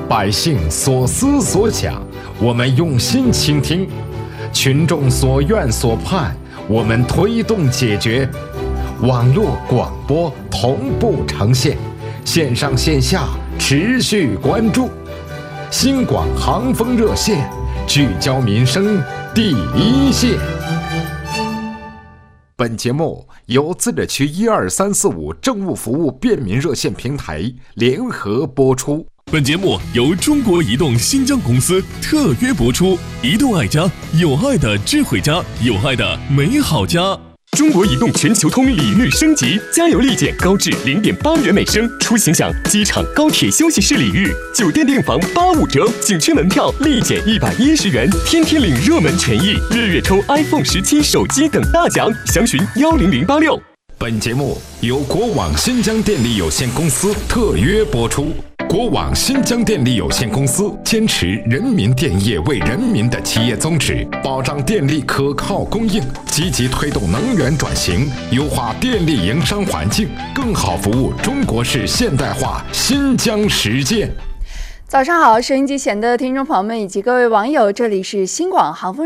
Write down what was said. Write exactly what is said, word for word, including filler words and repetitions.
百姓所思所想，我们用心倾听；群众所愿所盼，我们推动解决。网络广播同步呈现，线上线下持续关注。新广航风热线，聚焦民生第一线。本节目由自治区一二三四五政务服务便民热线平台联合播出。 本节目由中国移动新疆公司特约播出。移动爱家，有爱的智慧家，有爱的美好家。 中国移动全球通礼遇升级，加油立减高至零点八元每升，出行享机场、高铁休息室礼遇，酒店订房八五折，景区门票立减一百一十元，天天领热门权益，日月抽 iPhone 十七手机等大奖，详询幺零零八六。 本节目由国网新疆电力有限公司特约播出。国网新疆电力有限公司坚持人民电业为人民的企业宗旨，保障电力可靠供应，积极推动能源转型，优化电力营商环境，更好服务中国式现代化新疆实践。 早上好，收音机前的听众朋友们以及各位网友，这里是新广航风